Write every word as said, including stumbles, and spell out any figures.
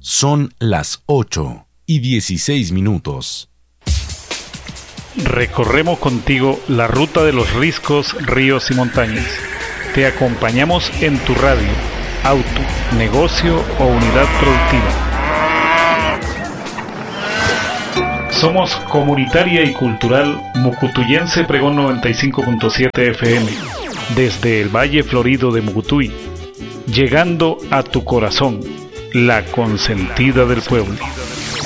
Son las ocho y dieciséis minutos. Recorremos contigo la ruta de los riscos, ríos y montañas. Te acompañamos en tu radio, auto, negocio o unidad productiva. Somos comunitaria y cultural Mucutuyense Pregón noventa y cinco punto siete F M, desde el Valle Florido de Mucutuy, llegando a tu corazón, la consentida del pueblo.